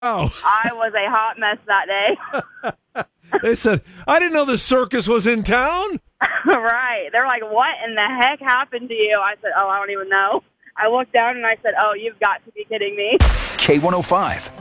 Oh. I was a hot mess that day. They said, I didn't know the circus was in town. Right. They're like, what in the heck happened to you? I said, I don't even know. I looked down and I said, you've got to be kidding me. K105.